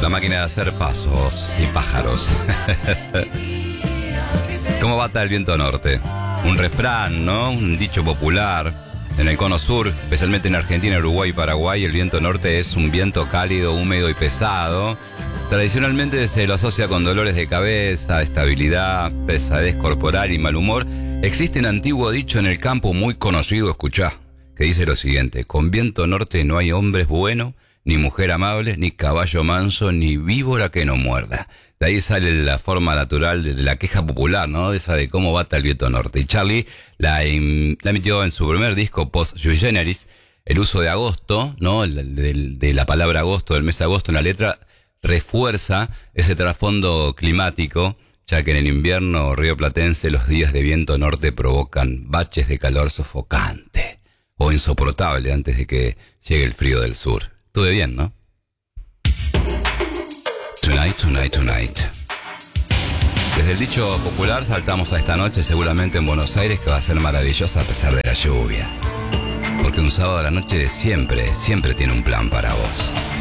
la máquina de hacer pasos y pájaros. ¿Cómo bata el viento norte? Un refrán, ¿no? Un dicho popular. En el cono sur, especialmente en Argentina, Uruguay y Paraguay, el viento norte es un viento cálido, húmedo y pesado. Tradicionalmente se lo asocia con dolores de cabeza, estabilidad, pesadez corporal y mal humor. Existe un antiguo dicho en el campo muy conocido, escuchá, que dice lo siguiente: con viento norte no hay hombres buenos, ni mujer amable, ni caballo manso, ni víbora que no muerda. De ahí sale la forma natural de la queja popular, ¿no? De esa de cómo bata el viento norte. Y Charlie la emitió en su primer disco, Post Sui Generis. El uso de agosto, ¿no? De la palabra agosto, del mes de agosto en la letra, refuerza ese trasfondo climático, ya que en el invierno rioplatense los días de viento norte provocan baches de calor sofocante o insoportable antes de que llegue el frío del sur. Estuve bien, ¿no? Tonight, tonight, tonight. Desde el dicho popular saltamos a esta noche, seguramente en Buenos Aires, que va a ser maravillosa a pesar de la lluvia. Porque un sábado a la noche siempre tiene un plan para vos.